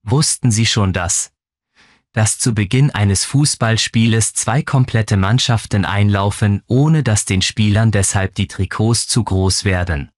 Wussten Sie schon dass zu Beginn eines Fußballspieles zwei komplette Mannschaften einlaufen, ohne dass den Spielern deshalb die Trikots zu groß werden?